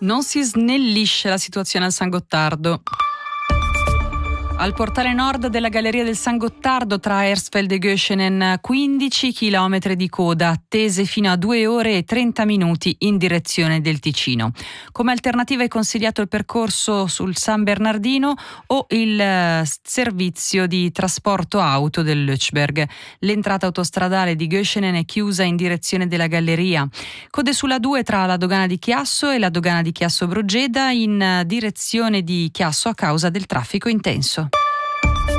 Non si snellisce la situazione al San Gottardo. Al portale nord della Galleria del San Gottardo tra Hersfeld e Göschenen 15 km di coda, attese fino a 2 ore e 30 minuti in direzione del Ticino. Come alternativa è consigliato il percorso sul San Bernardino o il servizio di trasporto auto del Lötschberg. L'entrata autostradale di Göschenen è chiusa in direzione della Galleria. Code sulla 2 tra la dogana di Chiasso e la dogana di Chiasso Brogeda in direzione di Chiasso a causa del traffico intenso.